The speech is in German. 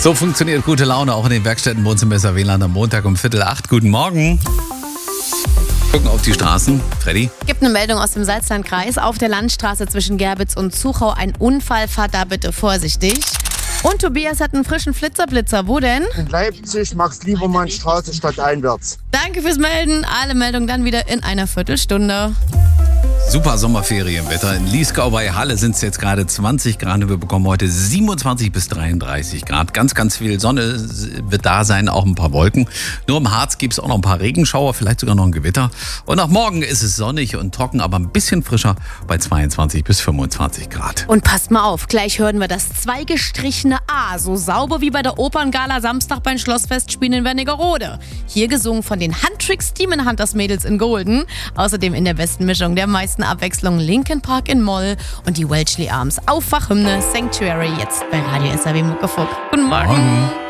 So funktioniert gute Laune auch in den Werkstätten bei uns im Messer-WLAN am Montag um 7:45. Guten Morgen. Gucken auf die Straßen. Freddy? Gibt eine Meldung aus dem Salzlandkreis. Auf der Landstraße zwischen Gerbitz und Zuchau ein Unfall. Fahrt da bitte vorsichtig. Und Tobias hat einen frischen Flitzer-Blitzer. Wo denn? In Leipzig, Max-Liebermann-Straße stadteinwärts. Danke fürs Melden. Alle Meldungen dann wieder in einer Viertelstunde. Super Sommerferienwetter. In Liesgau bei Halle sind es jetzt gerade 20 Grad. Wir bekommen heute 27 bis 33 Grad. Ganz, ganz viel Sonne wird da sein, auch ein paar Wolken. Nur im Harz gibt es auch noch ein paar Regenschauer, vielleicht sogar noch ein Gewitter. Und auch morgen ist es sonnig und trocken, aber ein bisschen frischer bei 22 bis 25 Grad. Und passt mal auf, gleich hören wir das zweigestrichene A. So sauber wie bei der Operngala Samstag beim Schlossfestspielen in Wernigerode. Hier gesungen von den Huntrix Demon Hunters Mädels in Golden. Außerdem in der besten Mischung der meisten Abwechslung Linkin Park in Moll und die Welchley Arms Aufwachhymne Sanctuary jetzt bei Radio SAW Muckefuck. Guten Morgen.